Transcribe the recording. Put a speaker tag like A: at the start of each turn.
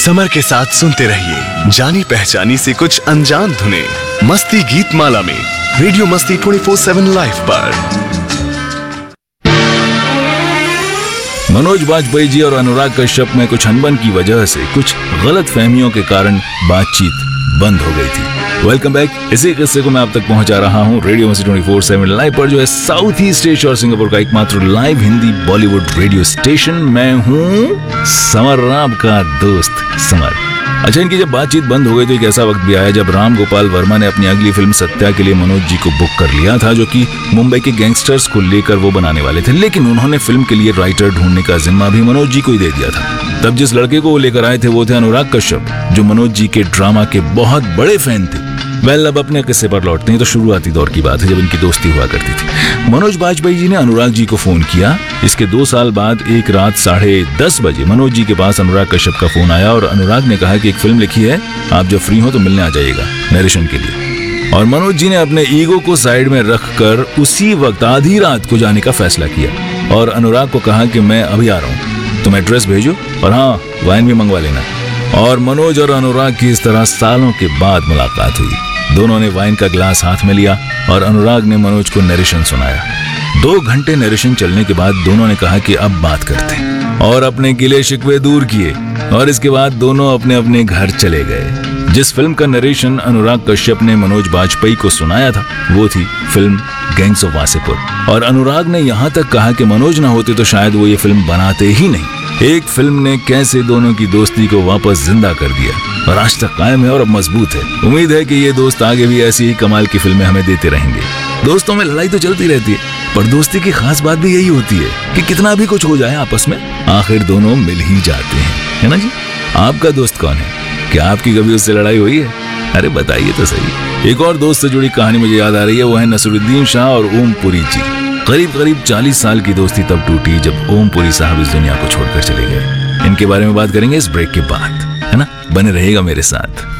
A: Summer के साथ सुनते रहिए जानी पहचानी से कुछ अनजान धुनें मस्ती गीत माला में रेडियो मस्ती 24/7 लाइव पर।
B: मनोज बाजपेयी जी और अनुराग कश्यप में कुछ अनबन की वजह से कुछ गलत फहमियों के कारण बातचीत बंद हो गई थी। Welcome back. इसी किस्से को मैं आप तक पहुंचा रहा हूं रेडियो मस्ती 24/7 लाइव पर, जो है साउथ ईस्ट एशिया और सिंगापुर का एकमात्र live Hindi Bollywood radio station. मैं हूं समर, आपका दोस्त समर। अच्छा, इनकी जब बातचीत बंद हो गई तो एक ऐसा वक्त भी आया जब राम गोपाल वर्मा ने अपनी अगली फिल्म सत्या के लिए मनोज जी को बुक कर लिया था, जो कि मुंबई के गैंगस्टर्स को लेकर वो बनाने वाले थे। लेकिन उन्होंने फिल्म के लिए राइटर ढूंढने का जिम्मा भी मनोज जी को ही दे दिया था। तब जिस लड़के को वो लेकर आए थे वो थे अनुराग कश्यप, जो मनोज जी के ड्रामा के बहुत बड़े फैन थे। अब अपने किस्से पर लौटते हैं तो शुरुआती दौर की बात है जब इनकी दोस्ती हुआ करती थी। मनोज बाजपेयी जी ने अनुराग जी को फोन किया। इसके 2 साल बाद एक रात 10:30 बजे मनोज जी के पास अनुराग कश्यप का फोन आया और अनुराग ने कहा कि एक फिल्म लिखी है, आप जब फ्री हो तो मिलने आ जाइएगा नरेशन के लिए। और मनोज जी ने अपने ईगो को साइड में रखकर उसी वक्त आधी रात को जाने का फैसला किया और अनुराग को कहा कि मैं अभी आ रहा हूँ, तुम एड्रेस भेजो और हाँ, वाइन भी मंगवा लेना। और मनोज और अनुराग की इस तरह सालों के बाद मुलाकात हुई। दोनों ने वाइन का ग्लास हाथ में लिया और अनुराग ने मनोज को नरेशन सुनाया। 2 घंटे नरेशन चलने के बाद दोनों ने कहा कि अब बात करते हैं और अपने गिले शिकवे दूर किए और इसके बाद दोनों अपने अपने घर चले गए। जिस फिल्म का नरेशन अनुराग कश्यप ने मनोज बाजपेयी को सुनाया था वो थी फिल्म गैंग्स ऑफ वासेपुर। और अनुराग ने यहाँ तक कहा कि मनोज ना होते तो शायद वो ये फिल्म बनाते ही नहीं। एक फिल्म ने कैसे दोनों की दोस्ती को वापस जिंदा कर दिया और आज तक कायम है और अब मजबूत है। उम्मीद है कि ये दोस्त आगे भी ऐसी ही कमाल की फिल्में हमें देते रहेंगे। दोस्तों में लड़ाई तो चलती रहती है, पर दोस्ती की खास बात भी यही होती है कि कितना भी कुछ हो जाए आपस में, आखिर दोनों मिल ही जाते हैं, है ना जी? आपका दोस्त कौन है? क्या आपकी कभी उससे लड़ाई हुई है? अरे बताइए तो सही। एक और दोस्त से जुड़ी कहानी मुझे याद आ रही है, वो है नसरुद्दीन शाह और ओमपुरी जी। करीब 40 साल की दोस्ती तब टूटी जब ओमपुरी साहब इस दुनिया को छोड़कर चले गए। इनके बारे में बात करेंगे इस ब्रेक के बाद, है ना? बने रहिएगा मेरे साथ।